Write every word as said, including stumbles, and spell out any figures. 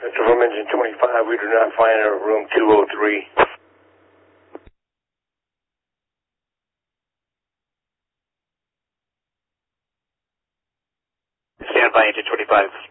That's room engine twenty-five. We do not find her room two oh three. Stand by, engine twenty-five.